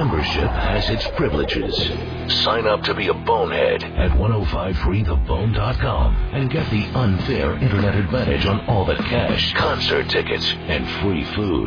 membership has its privileges. Sign up to be a bonehead at 1053thebone.com and get the unfair internet advantage on all the cash, concert tickets, and free food.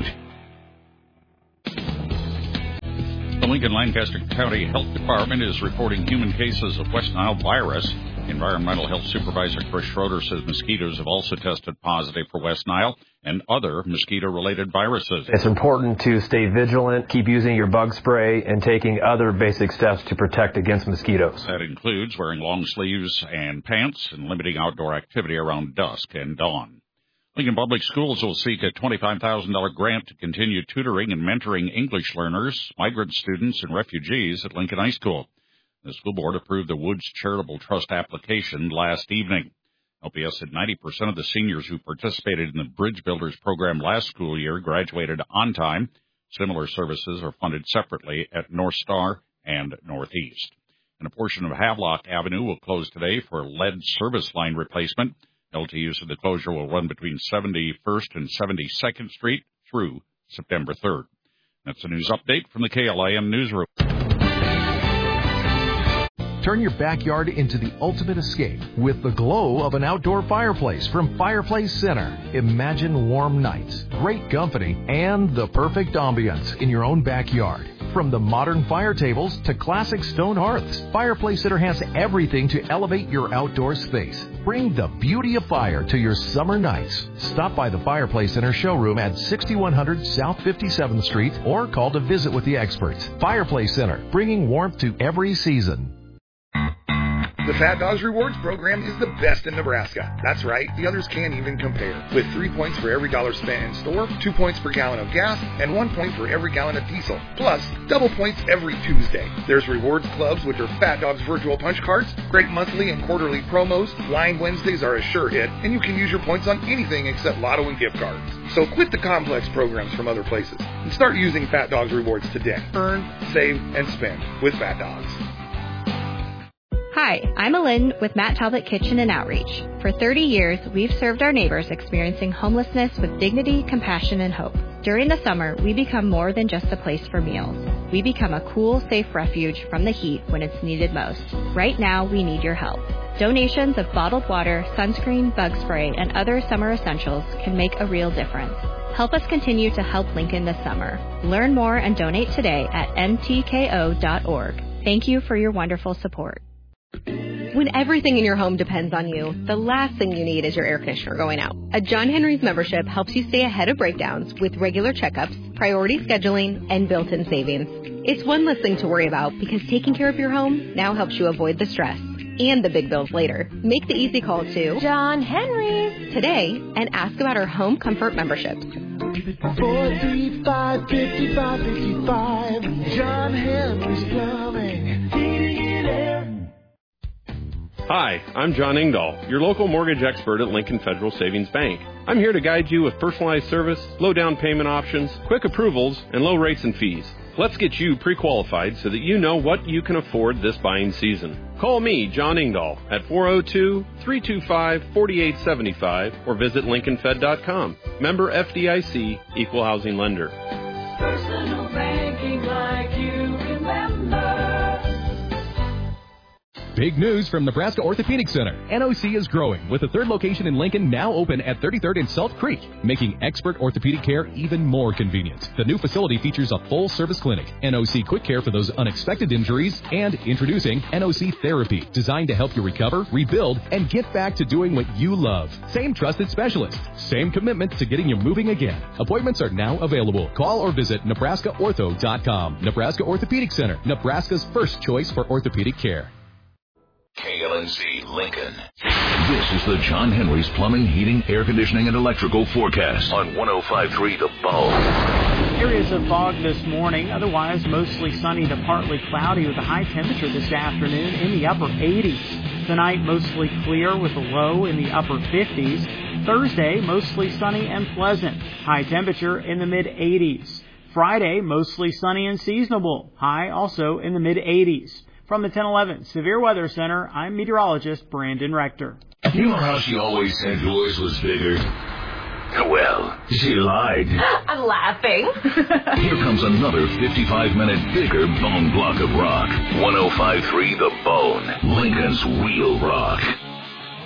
The Lincoln-Lancaster County Health Department is reporting human cases of West Nile virus. Environmental Health Supervisor Chris Schroeder says mosquitoes have also tested positive for West Nile and other mosquito-related viruses. It's important to stay vigilant, keep using your bug spray, and taking other basic steps to protect against mosquitoes. That includes wearing long sleeves and pants and limiting outdoor activity around dusk and dawn. Lincoln Public Schools will seek a $25,000 grant to continue tutoring and mentoring English learners, migrant students, and refugees at Lincoln High School. The school board approved the Woods Charitable Trust application last evening. LPS said 90% of the seniors who participated in the Bridge Builders program last school year graduated on time. Similar services are funded separately at North Star and Northeast. And a portion of Havelock Avenue will close today for lead service line replacement. LTU said the closure will run between 71st and 72nd Street through September 3rd. That's a news update from the KLIN Newsroom. Turn your backyard into the ultimate escape with the glow of an outdoor fireplace from Fireplace Center. Imagine warm nights, great company, and the perfect ambiance in your own backyard. From the modern fire tables to classic stone hearths, Fireplace Center has everything to elevate your outdoor space. Bring the beauty of fire to your summer nights. Stop by the Fireplace Center showroom at 6100 South 57th Street or call to visit with the experts. Fireplace Center, bringing warmth to every season. The Fat Dogs Rewards program is the best in Nebraska. That's right, the others can't even compare. With 3 points for every dollar spent in store, 2 points per gallon of gas, and 1 point for every gallon of diesel. Plus, double points every Tuesday. There's rewards clubs with their Fat Dogs virtual punch cards, great monthly and quarterly promos, Line Wednesdays are a sure hit, and you can use your points on anything except lotto and gift cards. So quit the complex programs from other places and start using Fat Dogs Rewards today. Earn, save, and spend with Fat Dogs. Hi, I'm Alin with Matt Talbot Kitchen and Outreach. For 30 years, we've served our neighbors experiencing homelessness with dignity, compassion, and hope. During the summer, we become more than just a place for meals. We become a cool, safe refuge from the heat when it's needed most. Right now, we need your help. Donations of bottled water, sunscreen, bug spray, and other summer essentials can make a real difference. Help us continue to help Lincoln this summer. Learn more and donate today at ntko.org. Thank you for your wonderful support. When everything in your home depends on you, the last thing you need is your air conditioner going out. A John Henry's membership helps you stay ahead of breakdowns with regular checkups, priority scheduling, and built-in savings. It's one less thing to worry about because taking care of your home now helps you avoid the stress and the big bills later. Make the easy call to John Henry's today and ask about our home comfort memberships. 435-5555, John Henry's Plumbing, Heating and Air. Hi, I'm John Engdahl, your local mortgage expert at Lincoln Federal Savings Bank. I'm here to guide you with personalized service, low down payment options, quick approvals, and low rates and fees. Let's get you pre-qualified so that you know what you can afford this buying season. Call me, John Engdahl, at 402-325-4875 or visit LincolnFed.com. Member FDIC, Equal Housing Lender. Personal banking like you remember. Big news from Nebraska Orthopedic Center. NOC is growing with a third location in Lincoln now open at 33rd and Salt Creek, making expert orthopedic care even more convenient. The new facility features a full-service clinic, NOC Quick Care for those unexpected injuries, and introducing NOC Therapy, designed to help you recover, rebuild, and get back to doing what you love. Same trusted specialist, same commitment to getting you moving again. Appointments are now available. Call or visit NebraskaOrtho.com. Nebraska Orthopedic Center, Nebraska's first choice for orthopedic care. KLNC Lincoln. This is the John Henry's Plumbing, Heating, Air Conditioning, and Electrical Forecast on 105.3 The Bone. Areas of fog this morning, otherwise mostly sunny to partly cloudy with a high temperature this afternoon in the upper 80s. Tonight, mostly clear with a low in the upper 50s. Thursday, mostly sunny and pleasant. High temperature in the mid-80s. Friday, mostly sunny and seasonable. High also in the mid-80s. From the 1011 Severe Weather Center, I'm meteorologist Brandon Rector. You know how she always said yours was bigger? Well, she lied. I'm laughing. Here comes another 55-minute bigger bone block of rock. 105.3 The Bone, Lincoln's Real Rock.